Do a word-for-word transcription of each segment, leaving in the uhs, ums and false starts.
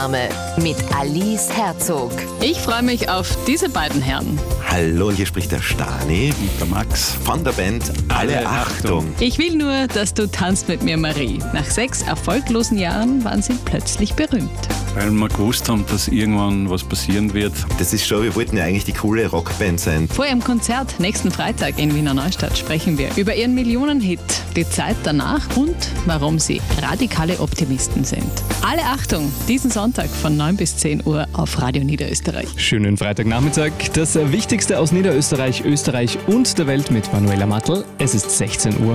mit Alice Herzog. Ich freue mich auf diese beiden Herren. Hallo, hier spricht der Stani und der Max von der Band Alle, Alle Achtung. Ich will nur, dass du tanzt mit mir, Marie. Nach sechs erfolglosen Jahren waren sie plötzlich berühmt. Weil wir gewusst haben, dass irgendwann was passieren wird. Das ist schon, wir wollten ja eigentlich die coole Rockband sein. Vor ihrem Konzert nächsten Freitag in Wiener Neustadt sprechen wir über ihren Millionenhit, die Zeit danach und warum sie radikale Optimisten sind. Alle Achtung, diesen Sonntag von neun bis zehn Uhr auf Radio Niederösterreich. Schönen Freitagnachmittag. Das Wichtigste aus Niederösterreich, Österreich und der Welt mit Manuela Mattel. Es ist sechzehn Uhr.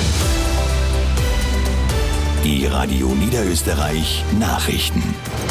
Die Radio Niederösterreich Nachrichten.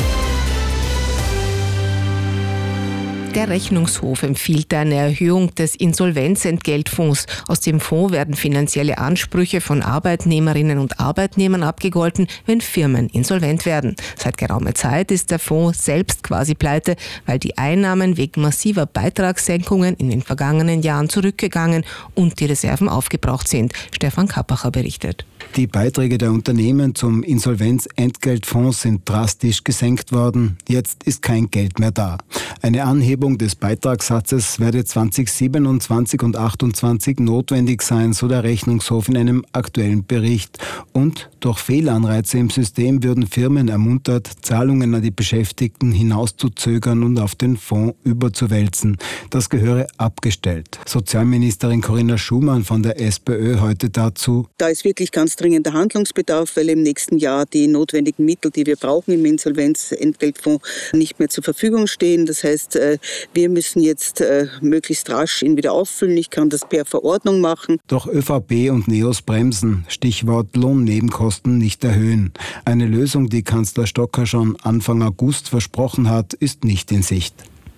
Der Rechnungshof empfiehlt eine Erhöhung des Insolvenzentgeltfonds. Aus dem Fonds werden finanzielle Ansprüche von Arbeitnehmerinnen und Arbeitnehmern abgegolten, wenn Firmen insolvent werden. Seit geraumer Zeit ist der Fonds selbst quasi pleite, weil die Einnahmen wegen massiver Beitragssenkungen in den vergangenen Jahren zurückgegangen und die Reserven aufgebraucht sind. Stefan Kappacher berichtet. Die Beiträge der Unternehmen zum Insolvenzentgeltfonds sind drastisch gesenkt worden. Jetzt ist kein Geld mehr da. Eine Anhebung des Beitragssatzes werde zwanzig siebenundzwanzig und achtundzwanzig notwendig sein, so der Rechnungshof in einem aktuellen Bericht. Und durch Fehlanreize im System würden Firmen ermuntert, Zahlungen an die Beschäftigten hinauszuzögern und auf den Fonds überzuwälzen. Das gehöre abgestellt. Sozialministerin Corinna Schumann von der SPÖ heute dazu: Da ist wirklich ganz dringender Handlungsbedarf, weil im nächsten Jahr die notwendigen Mittel, die wir brauchen im Insolvenzentgeltfonds, nicht mehr zur Verfügung stehen. Das heißt, wir müssen jetzt möglichst rasch ihn wieder auffüllen. Ich kann das per Verordnung machen. Doch ÖVP und NEOS bremsen. Stichwort Lohnnebenkosten nicht erhöhen. Eine Lösung, die Kanzler Stocker schon Anfang August versprochen hat, ist nicht in Sicht.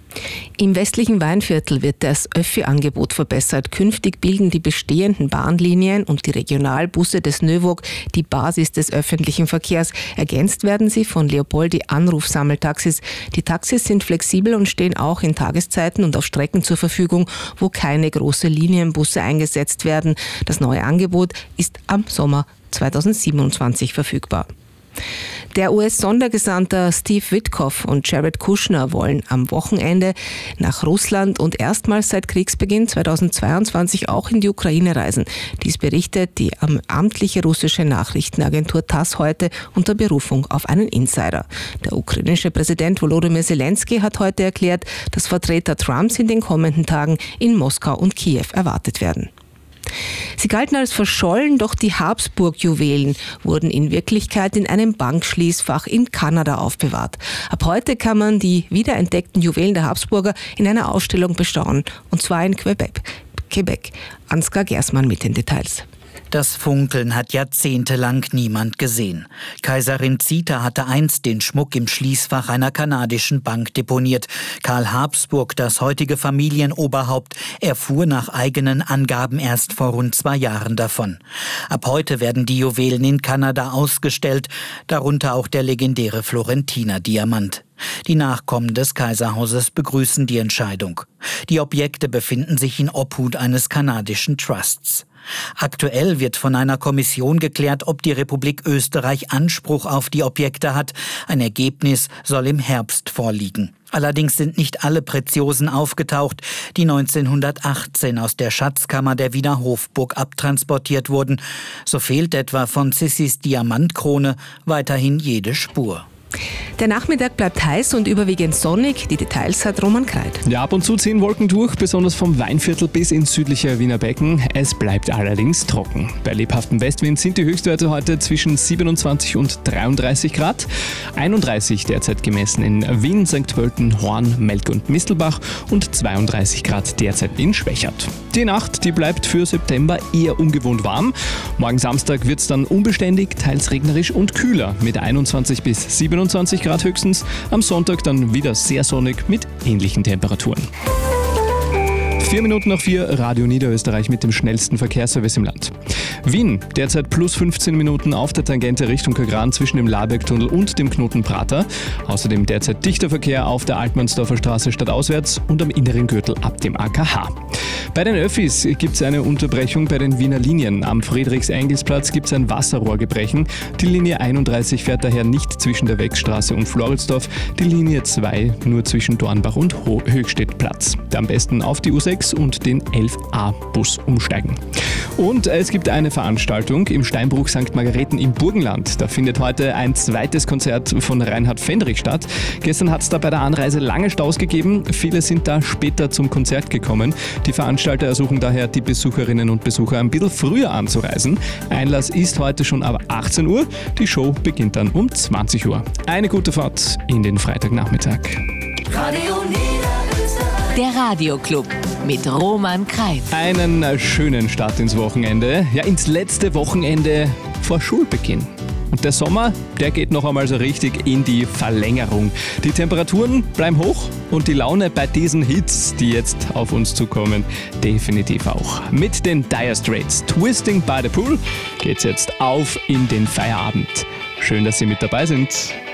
Im westlichen Weinviertel wird das Öffi-Angebot verbessert. Künftig bilden die bestehenden Bahnlinien und die Regionalbusse des Nöwog die Basis des öffentlichen Verkehrs. Ergänzt werden sie von Leopoldi Anrufsammeltaxis. Die Taxis sind flexibel und stehen auch in Tageszeiten und auf Strecken zur Verfügung, wo keine großen Linienbusse eingesetzt werden. Das neue Angebot ist am Sommer zweitausendsiebenundzwanzig verfügbar. Der U S-Sondergesandter Steve Witkoff und Jared Kushner wollen am Wochenende nach Russland und erstmals seit Kriegsbeginn zweitausendzweiundzwanzig auch in die Ukraine reisen. Dies berichtet die amtliche russische Nachrichtenagentur TASS heute unter Berufung auf einen Insider. Der ukrainische Präsident Volodymyr Zelensky hat heute erklärt, dass Vertreter Trumps in den kommenden Tagen in Moskau und Kiew erwartet werden. Sie galten als verschollen, doch die Habsburg-Juwelen wurden in Wirklichkeit in einem Bankschließfach in Kanada aufbewahrt. Ab heute kann man die wiederentdeckten Juwelen der Habsburger in einer Ausstellung bestaunen, und zwar in Quebec. Quebec. Ansgar Gersmann mit den Details. Das Funkeln hat jahrzehntelang niemand gesehen. Kaiserin Zita hatte einst den Schmuck im Schließfach einer kanadischen Bank deponiert. Karl Habsburg, das heutige Familienoberhaupt, erfuhr nach eigenen Angaben erst vor rund zwei Jahren davon. Ab heute werden die Juwelen in Kanada ausgestellt, darunter auch der legendäre Florentiner Diamant. Die Nachkommen des Kaiserhauses begrüßen die Entscheidung. Die Objekte befinden sich in Obhut eines kanadischen Trusts. Aktuell wird von einer Kommission geklärt, ob die Republik Österreich Anspruch auf die Objekte hat. Ein Ergebnis soll im Herbst vorliegen. Allerdings sind nicht alle Preziosen aufgetaucht, die neunzehnhundertachtzehn aus der Schatzkammer der Wiener Hofburg abtransportiert wurden. So fehlt etwa von Sissis Diamantkrone weiterhin jede Spur. Der Nachmittag bleibt heiß und überwiegend sonnig. Die Details hat Roman Kreit. Ja, ab und zu ziehen Wolken durch, besonders vom Weinviertel bis ins südliche Wiener Becken. Es bleibt allerdings trocken. Bei lebhaftem Westwind sind die Höchstwerte heute zwischen siebenundzwanzig und dreiunddreißig Grad. einunddreißig derzeit gemessen in Wien, Sankt Pölten, Horn, Melk und Mistelbach und zweiunddreißig Grad derzeit in Schwächert. Die Nacht, die bleibt für September eher ungewohnt warm. Morgen Samstag wird es dann unbeständig, teils regnerisch und kühler mit einundzwanzig bis siebenundzwanzig Grad höchstens. Am Sonntag dann wieder sehr sonnig mit ähnlichen Temperaturen. Vier Minuten nach vier, Radio Niederösterreich mit dem schnellsten Verkehrsservice im Land. Wien, derzeit plus fünfzehn Minuten auf der Tangente Richtung Kagran zwischen dem Labergtunnel und dem Knoten Prater. Außerdem derzeit dichter Verkehr auf der Altmannsdorfer Straße stadtauswärts und am inneren Gürtel ab dem A K H. Bei den Öffis gibt es eine Unterbrechung bei den Wiener Linien. Am Friedrichs-Engels-Platz gibt es ein Wasserrohrgebrechen. Die Linie einunddreißig fährt daher nicht zwischen der Wechstraße und Floridsdorf. Die Linie zwei nur zwischen Dornbach und Ho- Höchstedtplatz. Am besten auf die U sechs und den elf A-Bus umsteigen. Und es gibt eine Veranstaltung im Steinbruch Sankt Margareten im Burgenland. Da findet heute ein zweites Konzert von Reinhard Fendrich statt. Gestern hat es da bei der Anreise lange Staus gegeben. Viele sind da später zum Konzert gekommen. Die Veranstalter ersuchen daher, die Besucherinnen und Besucher ein bisschen früher anzureisen. Einlass ist heute schon ab achtzehn Uhr. Die Show beginnt dann um zwanzig Uhr. Eine gute Fahrt in den Freitagnachmittag. Radio Niederösterreich. Der Radioclub mit Roman Kreitz. Einen schönen Start ins Wochenende. Ja, ins letzte Wochenende vor Schulbeginn. Und der Sommer, der geht noch einmal so richtig in die Verlängerung. Die Temperaturen bleiben hoch und die Laune bei diesen Hits, die jetzt auf uns zukommen, definitiv auch. Mit den Dire Straits Twisting by the Pool geht's jetzt auf in den Feierabend. Schön, dass Sie mit dabei sind.